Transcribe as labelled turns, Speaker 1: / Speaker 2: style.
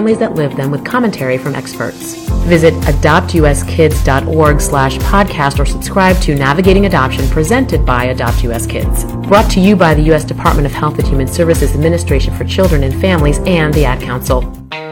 Speaker 1: families that live them with commentary from experts. Visit adoptuskids.org/podcast or subscribe to Navigating Adoption presented by Adopt US Kids. Brought to you by the U.S. Department of Health and Human Services Administration for Children and Families and the Ad Council.